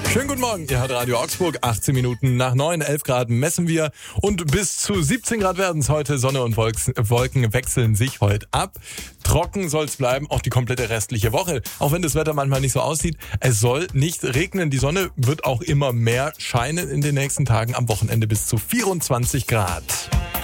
Schönen guten Morgen, ihr hört Radio Augsburg, 18 Minuten nach 9, 11 Grad messen wir und bis zu 17 Grad werden es heute. Sonne und Wolken wechseln sich heute ab. Trocken soll es bleiben, auch die komplette restliche Woche. Auch wenn das Wetter manchmal nicht so aussieht, es soll nicht regnen. Die Sonne wird auch immer mehr scheinen in den nächsten Tagen, am Wochenende bis zu 24 Grad.